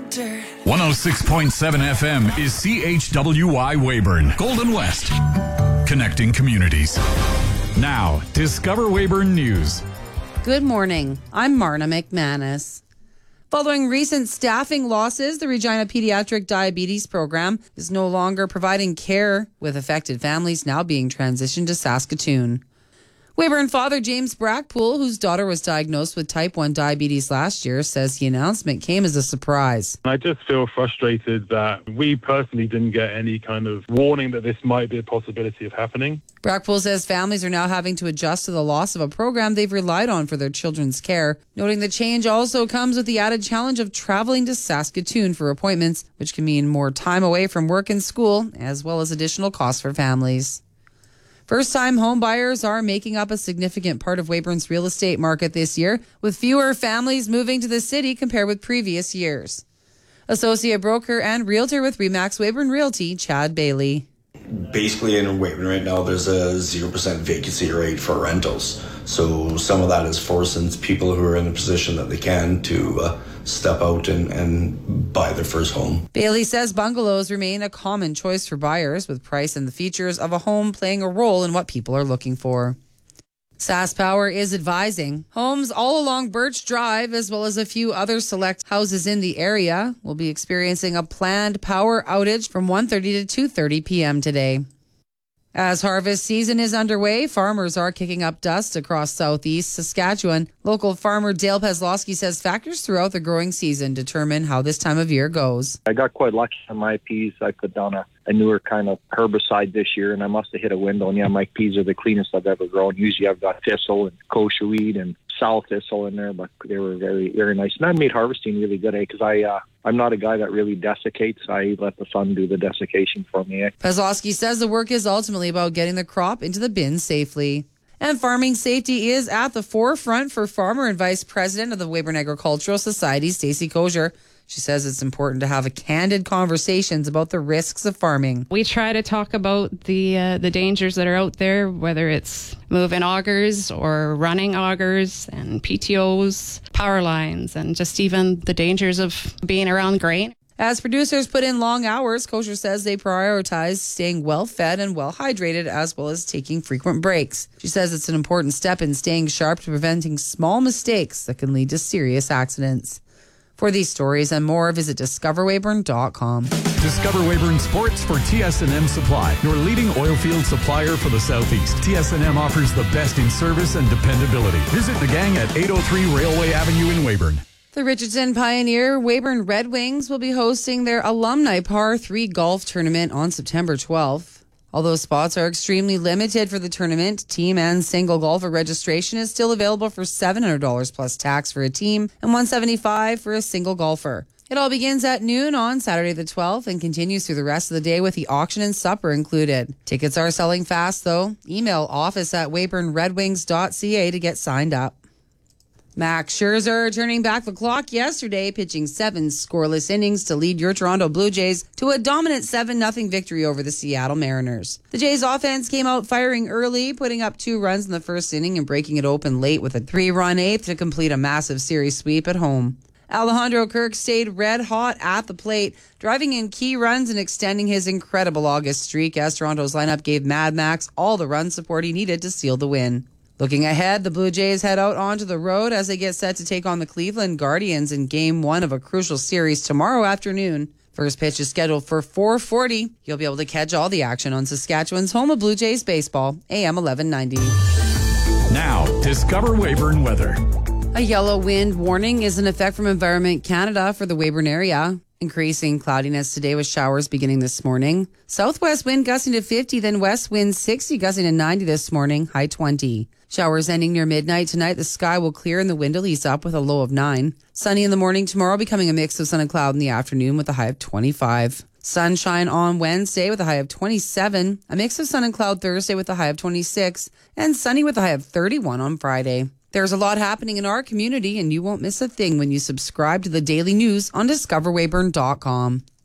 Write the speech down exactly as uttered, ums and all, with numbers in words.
winter. one oh six point seven F M is C H W Y Weyburn, Golden West. Connecting communities. Now, Discover Weyburn News. Good morning. I'm Marna McManus. Following recent staffing losses, the Regina Pediatric Diabetes Program is no longer providing care, with affected families now being transitioned to Saskatoon. Weyburn father James Brackpool, whose daughter was diagnosed with type one diabetes last year, says the announcement came as a surprise. I just feel frustrated that we personally didn't get any kind of warning that this might be a possibility of happening. Brackpool says families are now having to adjust to the loss of a program they've relied on for their children's care, noting the change also comes with the added challenge of traveling to Saskatoon for appointments, which can mean more time away from work and school, as well as additional costs for families. First-time home buyers are making up a significant part of Weyburn's real estate market this year, with fewer families moving to the city compared with previous years. Associate broker and realtor with Remax Weyburn Realty, Chad Bailey. Basically, in Weyburn right now, there's a zero percent vacancy rate for rentals. So some of that is forcing people who are in a position that they can to uh, step out and, and buy their first home. Bailey says bungalows remain a common choice for buyers, with price and the features of a home playing a role in what people are looking for. SaskPower is advising homes all along Birch Drive, as well as a few other select houses in the area, will be experiencing a planned power outage from one thirty to two thirty p.m. today. As harvest season is underway, farmers are kicking up dust across southeast Saskatchewan. Local farmer Dale Peslowski says factors throughout the growing season determine how this time of year goes. I got quite lucky on my peas. I put down a, a newer kind of herbicide this year, and I must have hit a window. And yeah, my peas are the cleanest I've ever grown. Usually I've got thistle and kosher weed and sow thistle in there, but they were very, very nice. And that made harvesting really good, eh? Because I, uh, I'm not a guy that really desiccates. I let the sun do the desiccation for me. Eh? Peslowski says the work is ultimately about getting the crop into the bin safely. And farming safety is at the forefront for farmer and vice president of the Weyburn Agricultural Society, Stacey Kosher. She says it's important to have a candid conversations about the risks of farming. We try to talk about the uh, the dangers that are out there, whether it's moving augers or running augers and P T Os, power lines, and just even the dangers of being around grain. As producers put in long hours, Kosher says they prioritize staying well-fed and well-hydrated, as well as taking frequent breaks. She says it's an important step in staying sharp to preventing small mistakes that can lead to serious accidents. For these stories and more, visit discover weyburn dot com. Discover Weyburn Sports for T S and M Supply, your leading oilfield supplier for the Southeast. T S and M offers the best in service and dependability. Visit the gang at eight oh three Railway Avenue in Weyburn. The Richardson Pioneer Weyburn Red Wings will be hosting their alumni Par three golf tournament on September twelfth. Although spots are extremely limited for the tournament, team and single golfer registration is still available for seven hundred dollars plus tax for a team and one hundred seventy-five dollars for a single golfer. It all begins at noon on Saturday the twelfth and continues through the rest of the day with the auction and supper included. Tickets are selling fast though. Email office at weyburn red wings dot c a to get signed up. Max Scherzer turning back the clock yesterday, pitching seven scoreless innings to lead your Toronto Blue Jays to a dominant seven nothing victory over the Seattle Mariners. The Jays offense came out firing early, putting up two runs in the first inning and breaking it open late with a three-run eighth to complete a massive series sweep at home. Alejandro Kirk stayed red hot at the plate, driving in key runs and extending his incredible August streak as Toronto's lineup gave Mad Max all the run support he needed to seal the win. Looking ahead, the Blue Jays head out onto the road as they get set to take on the Cleveland Guardians in Game one of a crucial series tomorrow afternoon. First pitch is scheduled for four forty. You'll be able to catch all the action on Saskatchewan's home of Blue Jays baseball, A M eleven ninety. Now, Discover Weyburn weather. A yellow wind warning is in effect from Environment Canada for the Weyburn area. Increasing cloudiness today with showers beginning this morning. Southwest wind gusting to fifty, then west wind sixty, gusting to ninety this morning, high twenty. Showers ending near midnight tonight. The sky will clear and the wind will ease up with a low of nine. Sunny in the morning tomorrow, becoming a mix of sun and cloud in the afternoon with a high of twenty-five. Sunshine on Wednesday with a high of twenty-seven. A mix of sun and cloud Thursday with a high of twenty-six. And sunny with a high of thirty-one on Friday. There's a lot happening in our community, and you won't miss a thing when you subscribe to the daily news on discover weyburn dot com.